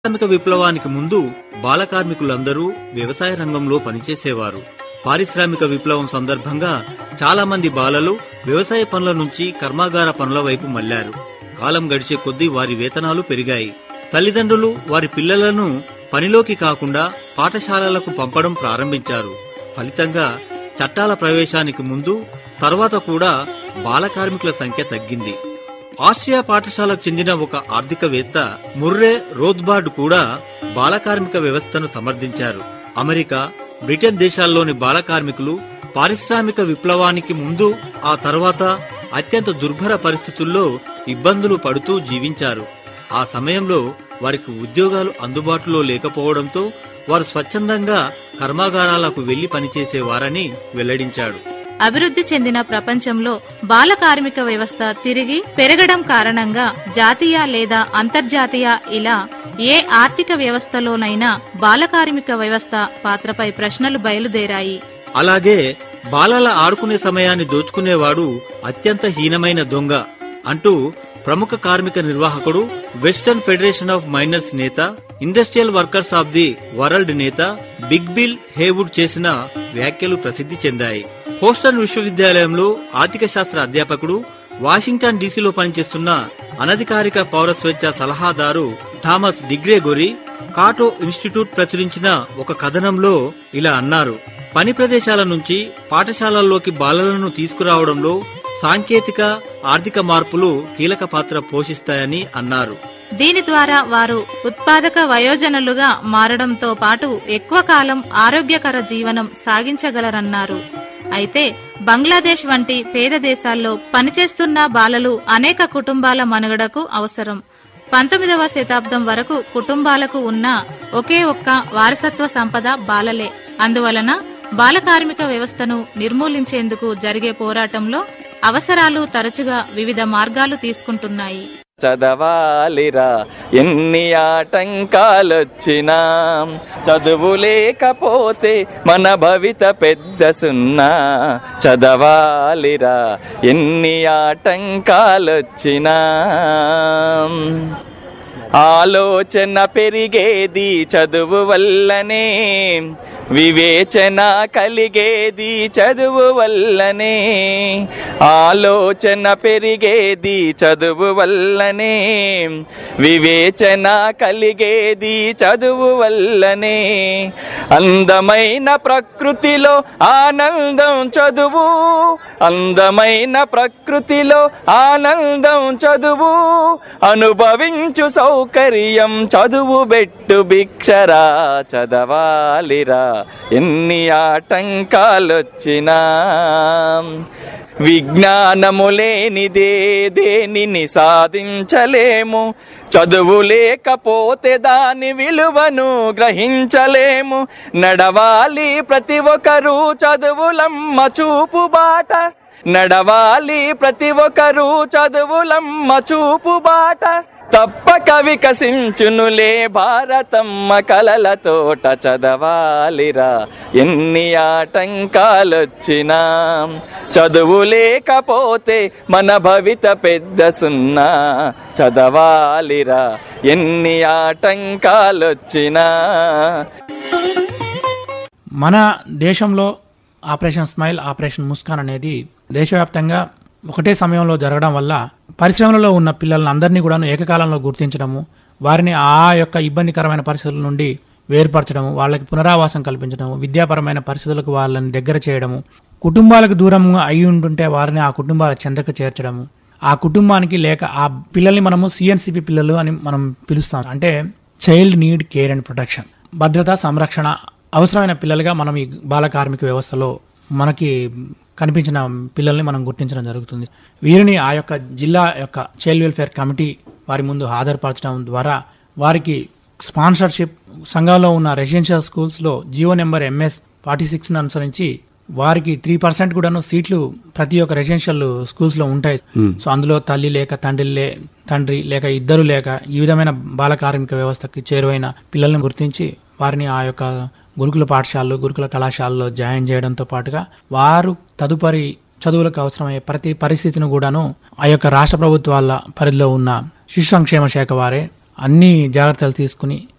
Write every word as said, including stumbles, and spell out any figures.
పారిశ్రామిక విప్లవానికి ముందు బాల కార్మికులందరూ వ్యవసాయ రంగంలో పనిచేసేవారు. పారిశ్రామిక విప్లవం సందర్భంగా చాలా మంది బాలలు వ్యవసాయ పనుల నుంచి కర్మాగార పనుల వైపు మళ్లారు. కాలం గడిచే కొద్దీ వారి వేతనాలు పెరిగాయి. తల్లిదండ్రులు వారి పిల్లలను పనిలోకి కాకుండా పాఠశాలలకు పంపడం ప్రారంభించారు. ఫలితంగా చట్టాల ప్రవేశానికి ముందు తర్వాత కూడా బాల కార్మికుల సంఖ్య తగ్గింది. ఆస్ట్రియా పాఠశాలకు చెందిన ఒక ఆర్థికవేత్త ముర్రే రోత్బార్డ్ కూడా బాల కార్మిక వ్యవస్థను సమర్థించారు. అమెరికా, బ్రిటన్ దేశాల్లోని బాల కార్మికులు పారిశ్రామిక విప్లవానికి ముందు ఆ తర్వాత అత్యంత దుర్భర పరిస్థితుల్లో ఇబ్బందులు పడుతూ జీవించారు. ఆ సమయంలో వారికి ఉద్యోగాలు అందుబాటులో లేకపోవడంతో వారు స్వచ్ఛందంగా కర్మాగారాలకు వెళ్లి పనిచేసేవారని వెల్లడించాడు. అభివృద్ధి చెందిన ప్రపంచంలో బాల కార్మిక వ్యవస్థ తిరిగి పెరగడం కారణంగా జాతీయ లేదా అంతర్జాతీయ ఇలా ఏ ఆర్థిక వ్యవస్థలోనైనా బాల కార్మిక వ్యవస్థ పాత్రపై ప్రశ్నలు బయలుదేరాయి. అలాగే బాలల ఆడుకునే సమయాన్ని దోచుకునేవాడు అత్యంత హీనమైన దొంగ అంటూ ప్రముఖ కార్మిక నిర్వాహకుడు, వెస్టర్న్ ఫెడరేషన్ ఆఫ్ మైనర్స్ నేత, industrial workers of the world నేత బిగ్ బిల్ హేవుడ్ చేసిన వ్యాఖ్యలు ప్రసిద్ధి చెందాయి. హోస్టన్ విశ్వవిద్యాలయంలో ఆర్థిక శాస్త్ర అధ్యాపకుడు, వాషింగ్టన్ డీసీలో పనిచేస్తున్న అనధికారిక పౌర స్వేచ్ఛ సలహాదారు థామస్ డిగ్రేగొరి కాటో ఇన్స్టిట్యూట్ ప్రచురించిన ఒక కథనంలో ఇలా అన్నారు: పని ప్రదేశాల నుంచి పాఠశాలల్లోకి బాలలను తీసుకురావడంలో సాంకేతిక, ఆర్థిక మార్పులు కీలక పాత్ర పోషిస్తాయని అన్నారు. దీని ద్వారా వారు ఉత్పాదక వయోజనులుగా మారడంతో పాటు ఎక్కువ కాలం ఆరోగ్యకర జీవనం సాగించగలరన్నారు. అయితే బంగ్లాదేశ్ వంటి పేద దేశాల్లో పనిచేస్తున్న బాలలు అనేక కుటుంబాల మనుగడకు అవసరం. పంతొమ్మిదవ శతాబ్దం వరకు కుటుంబాలకు ఉన్న ఒకే ఒక్క వారసత్వ సంపద బాలలే. అందువలన బాల కార్మిక వ్యవస్థను నిర్మూలించేందుకు జరిగే పోరాటంలో అవసరాలు తరచుగా వివిధ మార్గాలు తీసుకుంటున్నాయి. చదవాలిరా ఎన్ని ఆటంకాలొచ్చినా, చదువు లేకపోతే మన భవిత పెద్ద సున్నా. చదవాలిరా ఎన్ని ఆటంకాలొచ్చినా, ఆలోచన పెరిగేది చదువు వల్లనే, వివేచన కలిగేది చదువు వల్లనే, ఆలోచన పెరిగేది చదువు వల్లనే, వివేచన కలిగేది చదువు వల్లనే. అందమైన ప్రకృతిలో ఆనందం చదువు, అందమైన ప్రకృతిలో ఆనందం చదువు, అనుభవించు సౌకర్యం చదువు బెట్టు భిక్షరా. చదవాలిరా ఎన్ని ఆటంకాలొచ్చినా, విజ్ఞానము లేనిదే దేనిని సాధించలేము, చదువు లేకపోతే దాని విలువను గ్రహించలేము. నడవాలి ప్రతి ఒక్కరూ చదువులమ్మ చూపు బాట, నడవాలి ప్రతి ఒక్కరూ చదువులమ్మ చూపు బాట. తప్పక వికసించునులే భారతమ్మ కలల తోట. చదవాలిరా ఎన్ని ఆటంకాలొచ్చినా, చదువు లేకపోతే మన భవిత పెద్ద సున్నా. చదవాలిరా ఎన్ని ఆటంకాలొచ్చినా. మన దేశంలో ఆపరేషన్ స్మైల్, ఆపరేషన్ ముస్కాన్ అనేది దేశవ్యాప్తంగా ఒకటే సమయంలో జరగడం వల్ల పరిశ్రమలలో ఉన్న పిల్లలను అందరినీ కూడా ఏకకాలంలో గుర్తించడము, వారిని ఆ యొక్క ఇబ్బందికరమైన పరిస్థితుల నుండి వేరుపరచడము, వాళ్ళకి పునరావాసం కల్పించడము, విద్యాపరమైన పరిస్థితులకు వాళ్ళని దగ్గర చేయడము, కుటుంబాలకు దూరంగా అయి ఉంటుంటే వారిని ఆ కుటుంబాల చెంతకు చేర్చడము, ఆ కుటుంబానికి లేక ఆ పిల్లల్ని మనము సిఎన్సిపి పిల్లలు అని మనం పిలుస్తాం. అంటే child need care and protection, భద్రత, సంరక్షణ అవసరమైన పిల్లలుగా మనం ఈ బాల కార్మిక వ్యవస్థలో మనకి కనిపించిన పిల్లల్ని మనం గుర్తించడం జరుగుతుంది. వీరిని ఆ యొక్క జిల్లా యొక్క చైల్డ్ వెల్ఫేర్ కమిటీ వారి ముందు హాజరుపరచడం ద్వారా వారికి స్పాన్సర్షిప్, సంఘంలో ఉన్న రెసిడెన్షియల్ స్కూల్స్లో Jio number MS forty six అనుసరించి వారికి త్రీ పర్సెంట్ కూడాను సీట్లు ప్రతి ఒక్క రెసిడెన్షియల్ స్కూల్స్ లో ఉంటాయి. సో అందులో తల్లి లేక తండ్రి లే తండ్రి లేక ఇద్దరు లేక ఈ విధమైన బాల కార్మిక వ్యవస్థకి చేరువైన పిల్లల్ని గుర్తించి వారిని ఆ యొక్క గురుకుల పాఠశాలలు, గురుకుల కళాశాలలో జాయిన్ చేయడంతో పాటుగా వారు తదుపరి చదువులకు అవసరమయ్యే ప్రతి పరిస్థితిని కూడాను ఆ యొక్క రాష్ట్ర ప్రభుత్వాల పరిధిలో ఉన్న శిశు సంక్షేమ శాఖ వారే అన్ని జాగ్రత్తలు తీసుకుని